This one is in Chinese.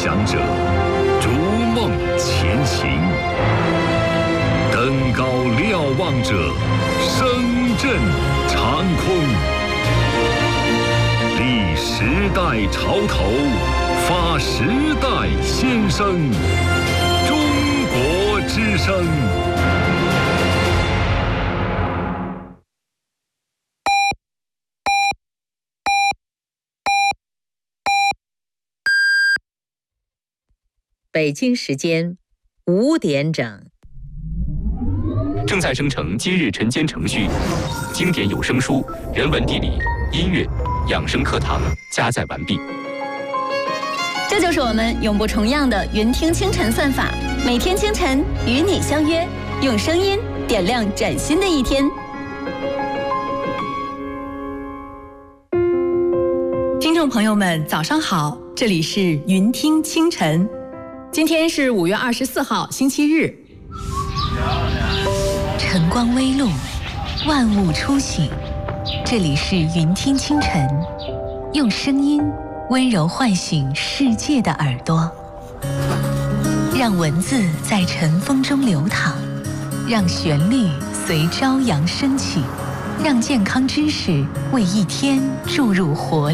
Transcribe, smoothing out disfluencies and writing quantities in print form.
想者，逐梦前行；登高瞭望者，声震长空。立时代潮头，发时代先声。中国之声。 北京时间5点整， 正在生成今日晨间程序，经典有声书、人文地理、音乐、养生课堂加载完毕。 这就是我们永不重样的云听清晨算法，每天清晨与你相约，用声音点亮崭新的一天。 听众朋友们，早上好，这里是云听清晨。今天是5月24号，星期日。 晨光微露，万物初醒。这里是云听清晨，用声音温柔唤醒世界的耳朵，让文字在晨风中流淌，让旋律随朝阳升起，让健康知识为一天注入活力。